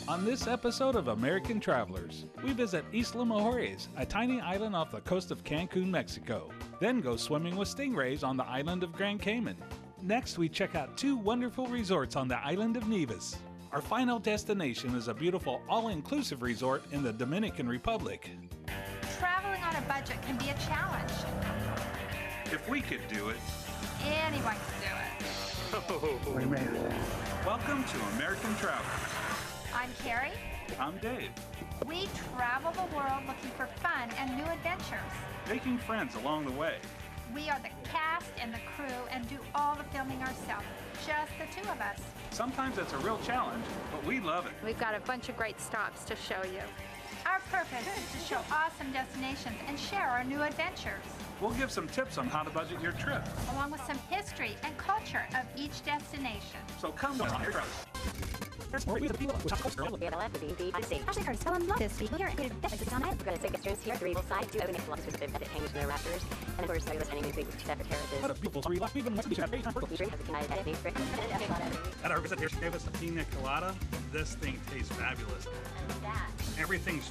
On this episode of American Travelers, we visit Isla Mujeres, a tiny island off the coast of Cancun, Mexico. Then go swimming with stingrays on the island of Grand Cayman. Next, we check out 2 wonderful resorts on the island of Nevis. Our final destination is a beautiful all-inclusive resort in the Dominican Republic. Traveling on a budget can be a challenge. If we could do it. Anyone can do it. Oh, we made it. Welcome to American Travelers. I'm Carrie. I'm Dave. We travel the world looking for fun and new adventures. Making friends along the way. We are the cast and the crew and do all the filming ourselves. Just the 2 of us. Sometimes it's a real challenge, but we love it. We've got a bunch of great stops to show you. Our purpose is to show awesome destinations and share our new adventures, We'll give some tips on how to budget your trip. along with some history and culture of each destination. So come on your trip. Ashley Curtis, tell them this week. Here, good. This on it. We're going to take guest here, 3 side, 2 open lobsters that hang in their rafters, and of course, we're standing in big separate terraces. What a beautiful story. We've been to have Featuring has a United Edit for At our visit here, she gave us a pina colada. This thing tastes fabulous. that. Everything's